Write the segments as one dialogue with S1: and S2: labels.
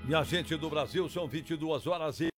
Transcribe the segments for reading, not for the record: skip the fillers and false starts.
S1: Minha gente do Brasil, são 22 horas e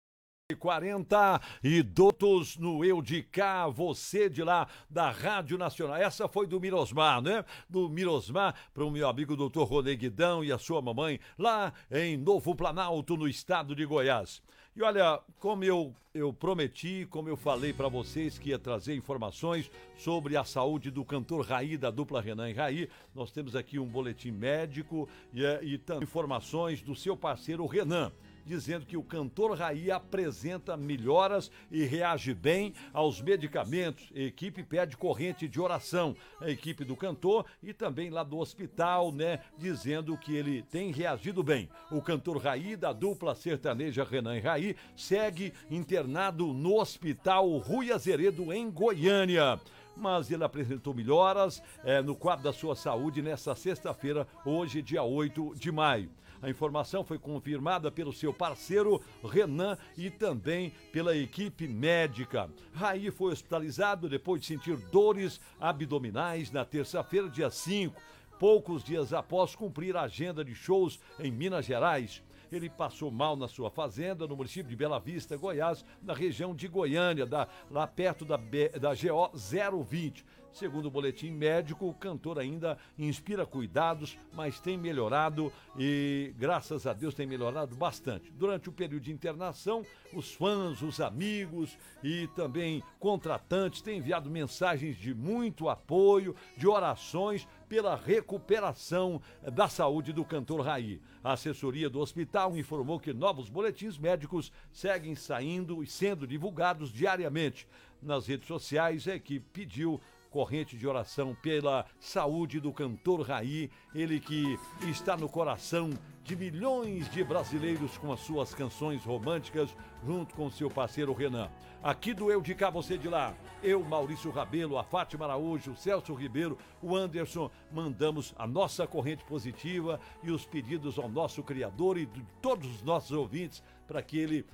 S1: 40 e doutos no Eu de Cá, você de lá da Rádio Nacional. Essa foi do Mirosmar, né? Do Mirosmar para o meu amigo doutor Ronê Guidão e a sua mamãe lá em Novo Planalto, no estado de Goiás. E olha, como eu prometi, como eu falei para vocês que ia trazer informações sobre a saúde do cantor Raí, da dupla Renan e Raí, nós temos aqui um boletim médico e também informações do seu parceiro Renan, dizendo que o cantor Raí apresenta melhoras e reage bem aos medicamentos. A equipe pede corrente de oração. A equipe do cantor e também lá do hospital, né, dizendo que ele tem reagido bem. O cantor Raí, da dupla sertaneja Renan e Raí, segue internado no hospital Rui Azeredo, em Goiânia. Mas ele apresentou melhoras no quadro da sua saúde nesta sexta-feira, hoje, dia 8 de maio. A informação foi confirmada pelo seu parceiro Renan e também pela equipe médica. Raí foi hospitalizado depois de sentir dores abdominais na terça-feira, dia 5, poucos dias após cumprir a agenda de shows em Minas Gerais. Ele passou mal na sua fazenda, no município de Bela Vista, Goiás, na região de Goiânia, lá perto da GO 020. Segundo o boletim médico, o cantor ainda inspira cuidados, mas tem melhorado e, graças a Deus, tem melhorado bastante. Durante o período de internação, os fãs, os amigos e também contratantes têm enviado mensagens de muito apoio, de orações pela recuperação da saúde do cantor Raí. A assessoria do hospital informou que novos boletins médicos seguem saindo e sendo divulgados diariamente. Nas redes sociais, a equipe pediu corrente de oração pela saúde do cantor Raí, ele que está no coração de milhões de brasileiros com as suas canções românticas, junto com seu parceiro Renan. Aqui do Eu de Cá, você de lá, eu, Maurício Rabelo, a Fátima Araújo, o Celso Ribeiro, o Anderson, mandamos a nossa corrente positiva e os pedidos ao nosso Criador e de todos os nossos ouvintes para que ele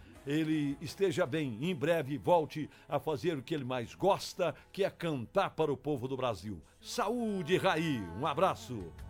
S1: esteja bem, em breve volte a fazer o que ele mais gosta, que é cantar para o povo do Brasil. Saúde, Raí, um abraço.